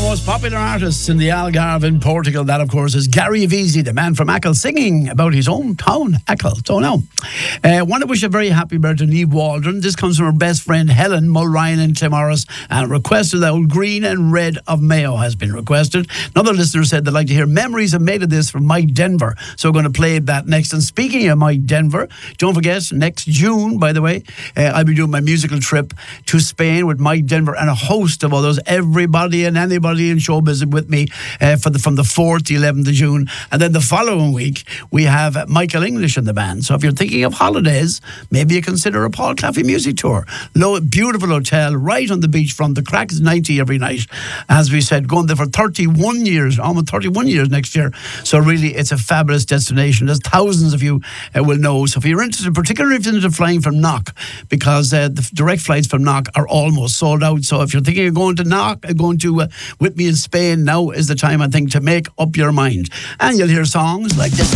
most popular artists in the Algarve in Portugal. That, of course, is Gary Avisi, the man from Achill, singing about his hometown, Achill. So now, want to wish a very happy birthday to Niamh Waldron. This comes from her best friend, Helen Mulryan in Clemaris, and requested that old Green and Red of Mayo has been requested. Another listener said they'd like to hear Memories Have Made of This from Mike Denver. So we're going to play that next. And speaking of Mike Denver, don't forget, next June, by the way, I'll be doing my musical trip to Spain with Mike Denver and a host of others, everybody and anybody in show business with me from the 4th to 11th of June. And then the following week, we have Michael English in the band. So if you're thinking of holidays, maybe you consider a Paul Claffey music tour. Beautiful hotel right on the beachfront. The crack is 90 every night. As we said, going there for 31 years, almost 31 years next year. So really, it's a fabulous destination. There's thousands of you will know. So if you're interested, particularly if you're interested in flying from Knock, because the direct flights from Knock are almost sold out. So if you're thinking of going to Knock, going to with me in Spain, now is the time, I think, to make up your mind. And you'll hear songs like this.